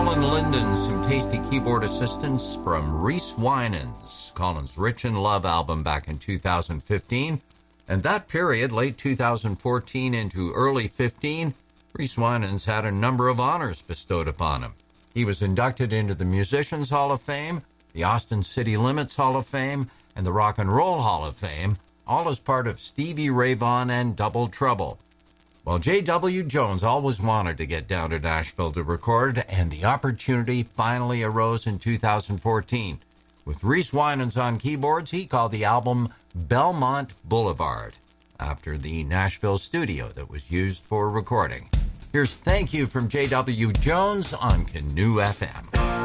Alan Linden, some tasty keyboard assistance from Reese Winans, Colin's Rich in Love album back in 2015. And that period, late 2014 into early 15, Reese Winans had a number of honors bestowed upon him. He was inducted into the Musicians Hall of Fame, the Austin City Limits Hall of Fame, and the Rock and Roll Hall of Fame, all as part of Stevie Ray Vaughan and Double Trouble. Well, J.W. Jones always wanted to get down to Nashville to record, and the opportunity finally arose in 2014. With Reese Winans on keyboards, he called the album Belmont Boulevard, after the Nashville studio that was used for recording. Here's Thank You from J.W. Jones on Canoe FM.